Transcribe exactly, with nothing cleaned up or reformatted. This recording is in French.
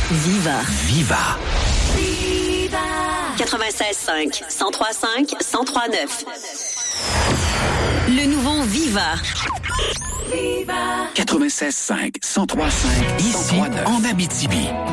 Viva. Viva. Viva. quatre-vingt-seize cinq, cent trois cinq, cent trois neuf. Le nouveau Viva. Viva. quatre-vingt-seize cinq, cent trois cinq, ici en Abitibi.